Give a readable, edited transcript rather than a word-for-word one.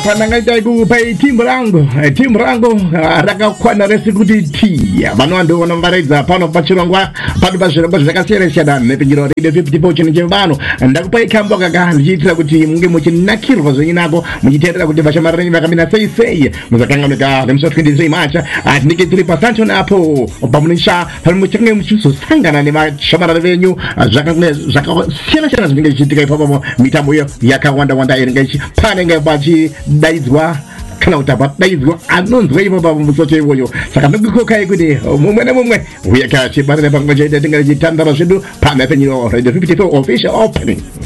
panangaita kupai timu rangu rakakwana resikuti tia vanowando vanomvaredza pano pachirongwa pano pazvirongwa zvakasiyana-siyana nepinjiro radio 54 chino chevano ndakupai kambo kaka ndichiitira kuti munge muchinakirwa zvenyinako muchiteerera kuti vashamwari venyu vakamira sei muzakanganika nemusi 23 March tinenge tiri pasanton apo pamunisha muchange muchizosangana nevashamwari venyu zvakasiyana-siyana zvinenge zvichiitika ipapo mitambo iyo yakawanda iringa ichipanenge pachidaidzwa kana kuti padaidzwa anonzwa ipapo pamusocho iwoyo saka ndikukokai kuti mumwe nemumwe uyaka chibarira pamwe chete tinenge tichitandara zvedu pana penyiro radio 54 official opening.